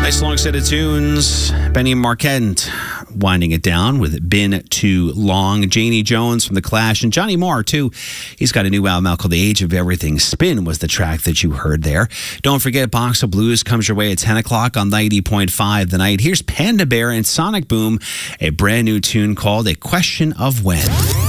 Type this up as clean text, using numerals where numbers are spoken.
Nice long set of tunes. Benny Marquette winding it down with Been Too Long. Janie Jones from The Clash and Johnny Marr, too. He's got a new album out called The Age of Everything. Spin was the track that you heard there. Don't forget, Box of Blues comes your way at 10 o'clock on 90.5 The Night. Here's Panda Bear and Sonic Boom, a brand new tune called A Question of When.